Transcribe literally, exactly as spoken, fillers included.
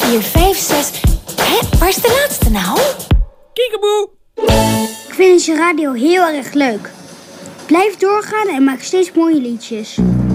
vier, vijf, zes... Hé, waar is de laatste nou? Kiekeboe! Ik vind deze radio heel erg leuk. Blijf doorgaan en maak steeds mooie liedjes.